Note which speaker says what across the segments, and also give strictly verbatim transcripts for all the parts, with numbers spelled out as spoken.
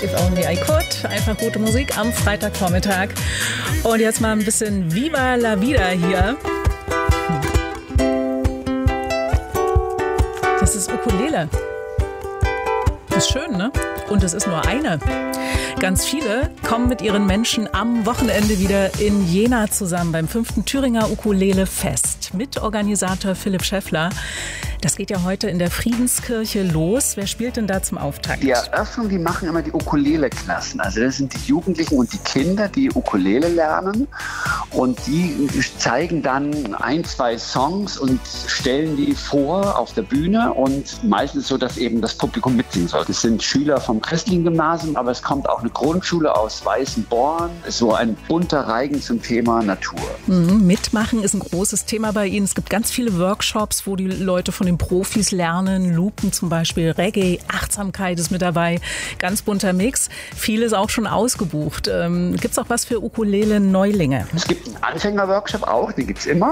Speaker 1: If Only I Could. Einfach gute Musik am Freitagvormittag. Und jetzt mal ein bisschen Viva la Vida hier. Das ist Ukulele. Das ist schön, ne? Und es ist nur eine. Ganz viele kommen mit ihren Menschen am Wochenende wieder in Jena zusammen beim fünften Thüringer Ukulele-Fest. Mitorganisator Philipp Schäffler. Das geht ja heute in der Friedenskirche los. Wer spielt denn da zum Auftakt?
Speaker 2: Die Eröffnung, die machen immer die Ukulele-Klassen. Also das sind die Jugendlichen und die Kinder, die Ukulele lernen. Und die zeigen dann ein, zwei Songs und stellen die vor auf der Bühne. Und meistens so, dass eben das Publikum mitsingen soll. Das sind Schüler vom christlichen Gymnasium, aber es kommt auch eine Grundschule aus Weißenborn. So ein bunter Reigen zum Thema Natur.
Speaker 1: Mhm, mitmachen ist ein großes Thema bei Ihnen. Es gibt ganz viele Workshops, wo die Leute von den Profis lernen. Lupen zum Beispiel, Reggae, Achtsamkeit ist mit dabei. Ganz bunter Mix. Vieles auch schon ausgebucht. Ähm, gibt es auch was für Ukulele-Neulinge?
Speaker 2: Es gibt einen Anfänger-Workshop auch, den gibt es immer.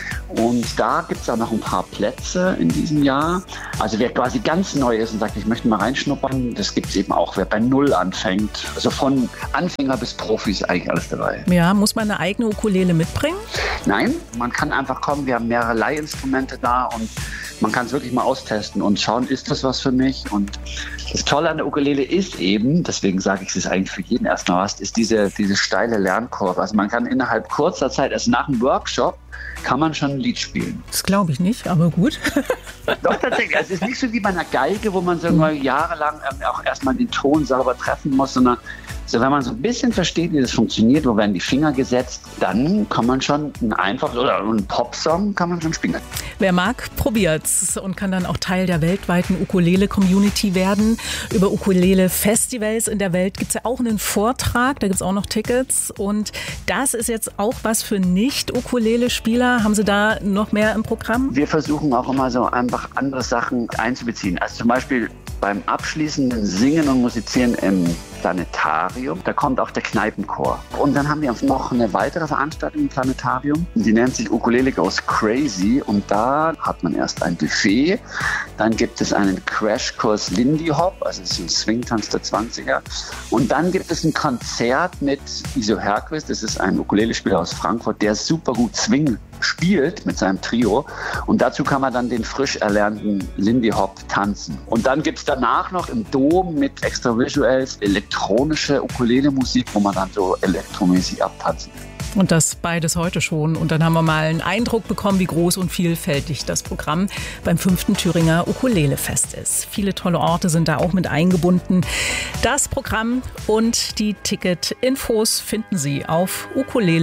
Speaker 2: Und da gibt es auch noch ein paar Plätze in diesem Jahr. Also wer quasi ganz neu ist und sagt, ich möchte mal reinschnuppern, das gibt es eben auch. Wer bei Null anfängt, also von Anfänger bis Profis eigentlich alles dabei.
Speaker 1: Ja, muss man eine eigene Ukulele mitbringen?
Speaker 2: Nein, man kann einfach kommen. Wir haben mehrere Leihinstrumente da und man kann es wirklich mal austesten und schauen, ist das was für mich? Und das Tolle an der Ukulele ist eben, deswegen sage ich, es ist eigentlich für jeden erstmal was, ist diese, diese steile Lernkurve. Also man kann innerhalb kurzer Zeit, also nach einem Workshop, kann man schon ein Lied spielen.
Speaker 1: Das glaube ich nicht, aber gut.
Speaker 2: Doch, tatsächlich. Es ist nicht so wie bei einer Geige, wo man so mhm. jahrelang auch erstmal den Ton sauber treffen muss, sondern so, wenn man so ein bisschen versteht, wie das funktioniert, wo werden die Finger gesetzt, dann kann man schon ein einfach oder einen Popsong kann man schon spielen.
Speaker 1: Wer mag, probiert's und kann dann auch Teil der weltweiten Ukulele-Community werden. Über Ukulele-Festivals in der Welt gibt's ja auch einen Vortrag, da gibt's auch noch Tickets. Und das ist jetzt auch was für Nicht-Ukulele-Spieler. Haben Sie da noch mehr im Programm?
Speaker 2: Wir versuchen auch immer so einfach andere Sachen einzubeziehen. Also zum Beispiel beim abschließenden Singen und Musizieren im Planetarium, da kommt auch der Kneipenchor. Und dann haben wir noch eine weitere Veranstaltung im Planetarium, die nennt sich Ukulele Goes Crazy und da hat man erst ein Buffet, dann gibt es einen Crashkurs Lindy Hop, also das ist ein Swingtanz der zwanziger und dann gibt es ein Konzert mit Iso Herquist, das ist ein Ukulele-Spieler aus Frankfurt, der super gut Swing spielt mit seinem Trio und dazu kann man dann den frisch erlernten Lindy Hop tanzen. Und dann gibt es danach noch im Dom mit extra Visuals elektronische Ukulele-Musik, wo man dann so elektromäßig abtanzen kann.
Speaker 1: Und das beides heute schon. Und dann haben wir mal einen Eindruck bekommen, wie groß und vielfältig das Programm beim fünften Thüringer Ukulele-Fest ist. Viele tolle Orte sind da auch mit eingebunden. Das Programm und die Ticket-Infos finden Sie auf ukulele